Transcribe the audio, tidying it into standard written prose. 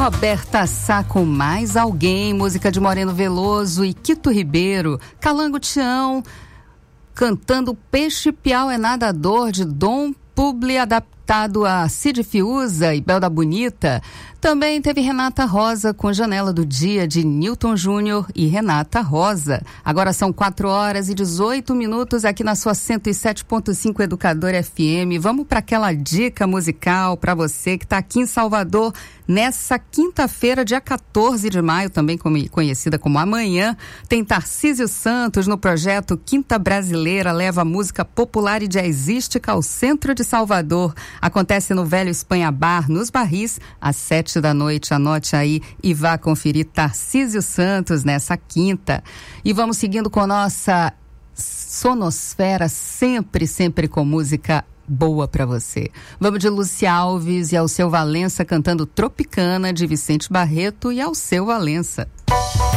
Roberta Sá com Mais Alguém, música de Moreno Veloso e Quito Ribeiro. Calango Tião cantando Peixe Piau é Nadador, de Dom Publi, adaptado a Cid Fiuza e Belda Bonita. Também teve Renata Rosa com Janela do Dia, de Newton Júnior e Renata Rosa. Agora são 4h18 aqui na sua 107.5 Educador FM. Vamos para aquela dica musical para você que está aqui em Salvador nessa quinta-feira, dia 14 de maio, também conhecida como amanhã. Tem Tarcísio Santos no projeto Quinta Brasileira, leva música popular e jazzística ao centro de Salvador. Acontece no Velho Espanha Bar, nos Barris, às 7 da noite. Anote aí e vá conferir Tarcísio Santos nessa quinta. E vamos seguindo com nossa sonosfera, sempre com música boa pra você. Vamos de Lúcia Alves e Alceu Valença cantando Tropicana, de Vicente Barreto e Alceu Valença.